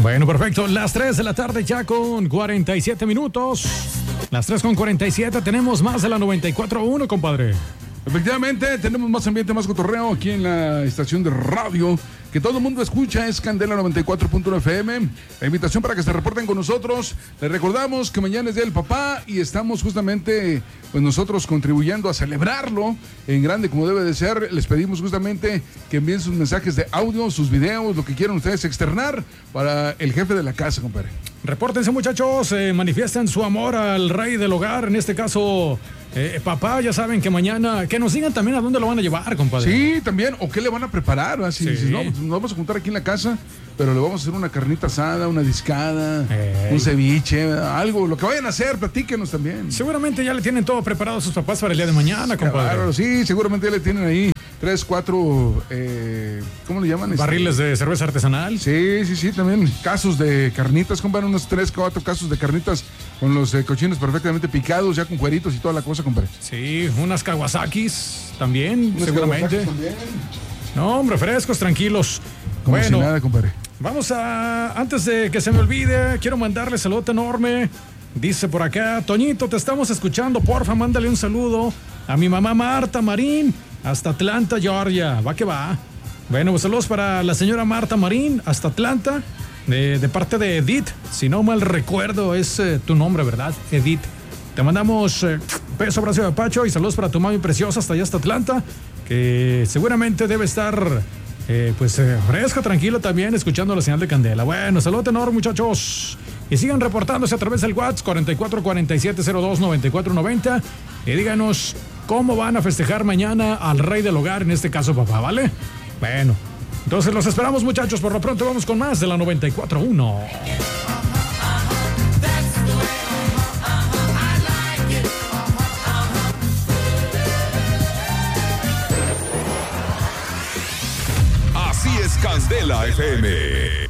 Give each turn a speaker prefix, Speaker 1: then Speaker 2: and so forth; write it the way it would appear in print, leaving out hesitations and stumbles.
Speaker 1: Bueno, perfecto. Las 3 de la tarde ya con 47 minutos. Las 3 con 47. Tenemos más de la 94.1, compadre.
Speaker 2: Efectivamente, tenemos más ambiente, más cotorreo aquí en la estación de radio que todo el mundo escucha, es Candela 94.1 FM. La invitación para que se reporten con nosotros. Les recordamos que mañana es Día del Papá y estamos justamente, pues nosotros contribuyendo a celebrarlo en grande como debe de ser. Les pedimos justamente que envíen sus mensajes de audio, sus videos, lo que quieran ustedes externar para el jefe de la casa, compadre.
Speaker 1: Repórtense, muchachos, manifiesten su amor al rey del hogar, en este caso, papá. Ya saben que mañana, que nos digan también a dónde lo van a llevar, compadre.
Speaker 2: Sí, también, o qué le van a preparar, ¿no? Si no, pues nos vamos a juntar aquí en la casa, pero le vamos a hacer una carnita asada, una discada, un ceviche, algo, lo que vayan a hacer, platíquenos también.
Speaker 1: Seguramente ya le tienen todo preparado a sus papás para el día de mañana, compadre.
Speaker 2: Claro, sí, seguramente ya le tienen ahí 3, 4, ¿cómo le llaman?
Speaker 1: Barriles de cerveza artesanal.
Speaker 2: Sí, también casos de carnitas, compadre, unos 3, 4 casos de carnitas con los cochinos perfectamente picados, ya con cueritos y toda la cosa, compadre.
Speaker 1: Sí, unas Kawasakis también, seguramente.
Speaker 2: También.
Speaker 1: No, hombre, frescos, tranquilos.
Speaker 2: Como si nada, compadre.
Speaker 1: Vamos antes de que se me olvide, quiero mandarle saludo enorme. Dice por acá, Toñito, te estamos escuchando, porfa, mándale un saludo a mi mamá Marta Marín, hasta Atlanta, Georgia. Va que va. Bueno, pues saludos para la señora Marta Marín, hasta Atlanta, de parte de Edith. Si no mal recuerdo, es tu nombre, ¿verdad? Edith. Te mandamos beso, abrazo de Pacho y saludos para tu mami preciosa hasta allá, hasta Atlanta, que seguramente debe estar fresca, tranquilo también, escuchando la señal de Candela. Bueno, saludos enorme, muchachos. Y sigan reportándose a través del WhatsApp 4447029490 y díganos cómo van a festejar mañana al rey del hogar, en este caso papá, ¿vale? Bueno, entonces los esperamos, muchachos. Por lo pronto vamos con más de la 94.1.
Speaker 3: Así es Candela FM.